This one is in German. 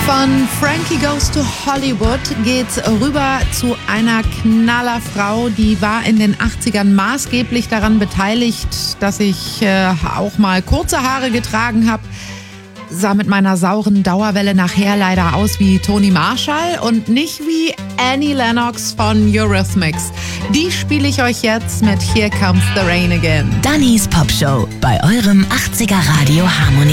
Von Frankie Goes to Hollywood geht's rüber zu einer Knallerfrau, die war in den 80ern maßgeblich daran beteiligt, dass ich auch mal kurze Haare getragen habe. Sah mit meiner sauren Dauerwelle nachher leider aus wie Toni Marshall und nicht wie Annie Lennox von Eurythmics. Die spiele ich euch jetzt mit Here Comes the Rain Again. Dannys Popshow bei eurem 80er Radio Harmonie.